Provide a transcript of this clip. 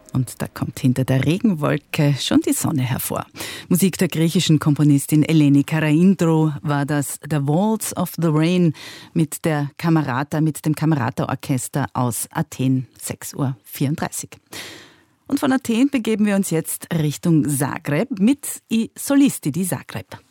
Und da kommt hinter der Regenwolke schon die Sonne hervor. Musik der griechischen Komponistin Eleni Karaindrou war das The Waltz of the Rain mit dem Camerata-Orchester aus Athen, 6:34 Uhr. Und von Athen begeben wir uns jetzt Richtung Zagreb mit I Solisti di Zagreb.